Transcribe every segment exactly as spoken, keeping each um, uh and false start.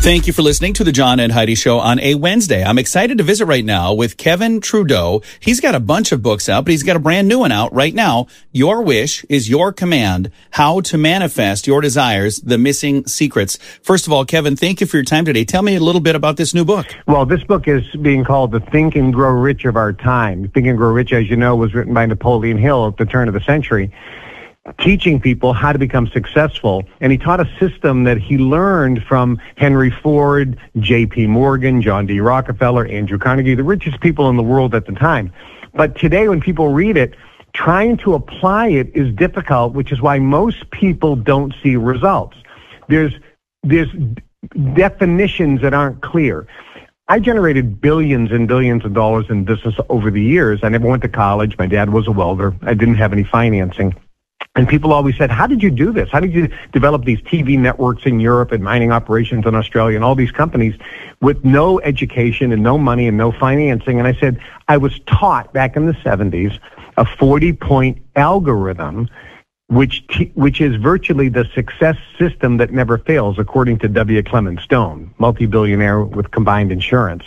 Thank you for listening to the John and Heidi Show on a Wednesday. I'm excited to visit right now with Kevin Trudeau. He's got a bunch of books out, but he's got a brand new one out right now. Your Wish is Your Command, How to Manifest Your Desires, The Missing Secrets. First of all, Kevin, thank you for your time today. Tell me a little bit about this new book. Well, this book is being called The Think and Grow Rich of Our Time. Think and Grow Rich, as you know, was written by Napoleon Hill at the turn of the century, teaching people how to become successful. And he taught a system that he learned from Henry Ford, J P Morgan, John D. Rockefeller, Andrew Carnegie, the richest people in the world at the time. But today when people read it, trying to apply it is difficult, which is why most people don't see results. There's, there's definitions that aren't clear. I generated billions and billions of dollars in business over the years. I never went to college. My dad was a welder. I didn't have any financing. And people always said, how did you do this? How did you develop these T V networks in Europe and mining operations in Australia and all these companies with no education and no money and no financing? And I said, I was taught back in the seventies a forty-point algorithm, which t- which is virtually the success system that never fails, according to W. Clement Stone, multi-billionaire with combined insurance.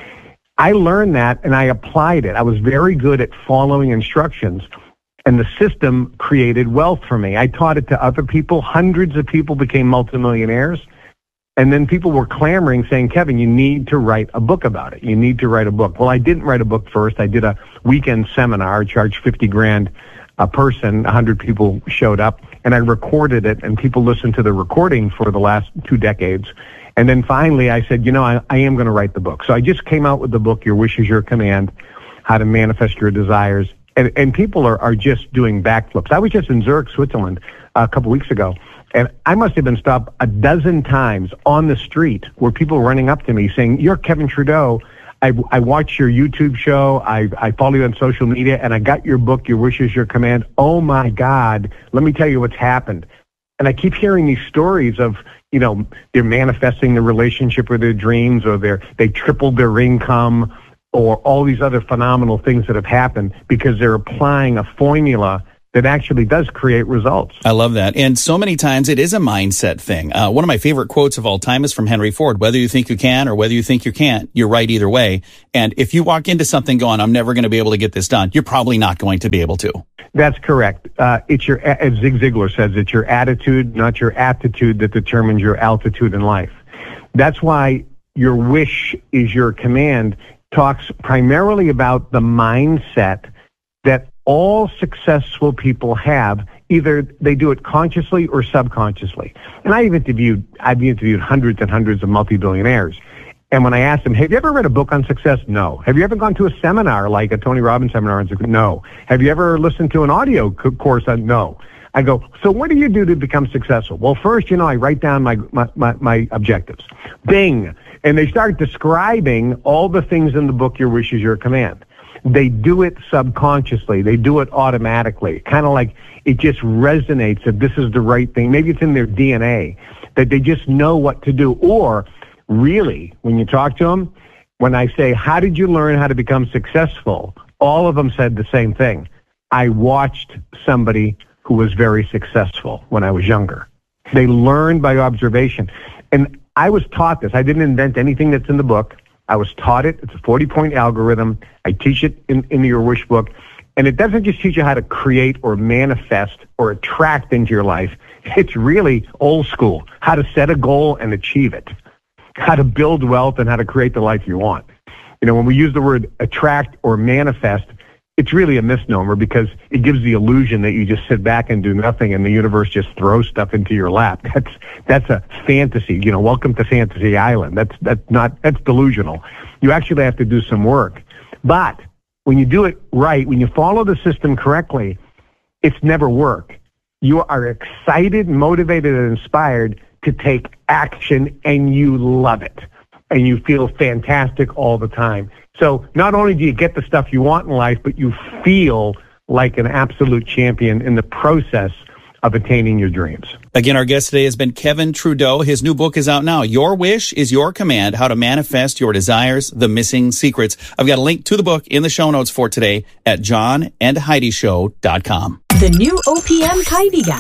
I learned that and I applied it. I was very good at following instructions. And the system created wealth for me. I taught it to other people. Hundreds of people became multimillionaires. And then people were clamoring, saying, Kevin, you need to write a book about it. You need to write a book. Well, I didn't write a book first. I did a weekend seminar, charged fifty grand a person. one hundred people showed up. And I recorded it, and people listened to the recording for the last two decades. And then finally I said, you know, I, I am going to write the book. So I just came out with the book, Your Wish is Your Command, How to Manifest Your Desires. And, and people are, are just doing backflips. I was just in Zurich, Switzerland, a couple weeks ago, and I must have been stopped a dozen times on the street where people were running up to me saying, you're Kevin Trudeau. I, I watch your YouTube show. I, I follow you on social media, and I got your book, Your Wish is Your Command. Oh, my God. Let me tell you what's happened. And I keep hearing these stories of, you know, they're manifesting the relationship with their dreams, or they're, they tripled their income, or all these other phenomenal things that have happened because they're applying a formula that actually does create results. I love that. And so many times it is a mindset thing. Uh, one of my favorite quotes of all time is from Henry Ford. Whether you think you can or whether you think you can't, you're right either way. And if you walk into something going, I'm never going to be able to get this done, you're probably not going to be able to. That's correct. Uh, it's your, as Zig Ziglar says, it's your attitude, not your aptitude, that determines your altitude in life. That's why Your Wish is Your Command talks primarily about the mindset that all successful people have. Either they do it consciously or subconsciously. And I've interviewed, I've interviewed hundreds and hundreds of multi-billionaires. And when I asked them, have you ever read a book on success? No. Have you ever gone to a seminar like a Tony Robbins seminar on success? No. Have you ever listened to an audio course on? No. I go, so what do you do to become successful? Well, first, you know, I write down my, my, my, my objectives. Bing. And they start describing all the things in the book, Your Wish is Your Command. They do it subconsciously. They do it automatically. Kind of like it just resonates that this is the right thing. Maybe it's in their D N A, that they just know what to do. Or really, when you talk to them, when I say, how did you learn how to become successful? All of them said the same thing. I watched somebody who was very successful when I was younger. They learned by observation. And I was taught this. I didn't invent anything that's in the book. I was taught it. It's a forty-point algorithm. I teach it in, in the Your Wish book. And it doesn't just teach you how to create or manifest or attract into your life. It's really old school, how to set a goal and achieve it, how to build wealth and how to create the life you want. You know, when we use the word attract or manifest, it's really a misnomer because it gives the illusion that you just sit back and do nothing and the universe just throws stuff into your lap. That's that's a fantasy. You know, welcome to Fantasy Island. That's that's not that's delusional. You actually have to do some work. But when you do it right, when you follow the system correctly, it's never work. You are excited, motivated, and inspired to take action, and you love it. And you feel fantastic all the time. So not only do you get the stuff you want in life, but you feel like an absolute champion in the process of attaining your dreams. Again, our guest today has been Kevin Trudeau. His new book is out now. Your Wish is Your Command, How to Manifest Your Desires, The Missing Secrets. I've got a link to the book in the show notes for today at john and heidi show dot com. The new O P M Heidi Guide.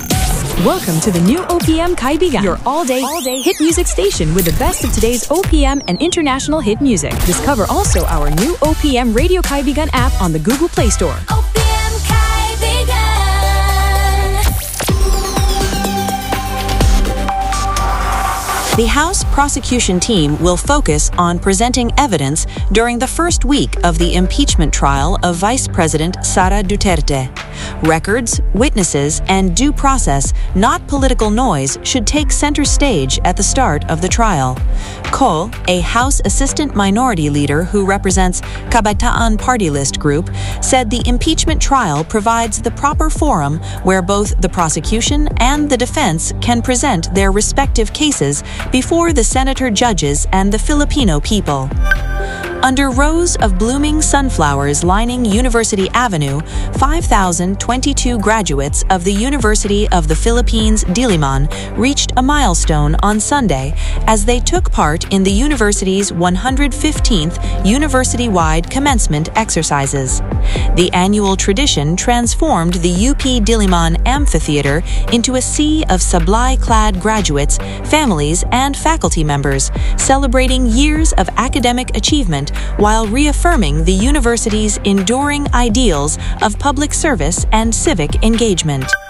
Welcome to the new O P M Kaibigan, your all-day, all-day hit music station with the best of today's O P M and international hit music. Discover also our new O P M Radio Kaibigan app on the Google Play Store. O P M Kaibigan. The House prosecution team will focus on presenting evidence during the first week of the impeachment trial of Vice President Sara Duterte. Records, witnesses, and due process, not political noise, should take center stage at the start of the trial. Ko, a House Assistant Minority Leader who represents Kabataan Party List Group, said the impeachment trial provides the proper forum where both the prosecution and the defense can present their respective cases before the senator judges and the Filipino people. Under rows of blooming sunflowers lining University Avenue, five thousand twenty-two graduates of the University of the Philippines, Diliman, reached a milestone on Sunday as they took part in the university's one hundred fifteenth university-wide commencement exercises. The annual tradition transformed the U P Diliman Amphitheater into a sea of sablai-clad graduates, families, and faculty members, celebrating years of academic achievement while reaffirming the university's enduring ideals of public service and civic engagement.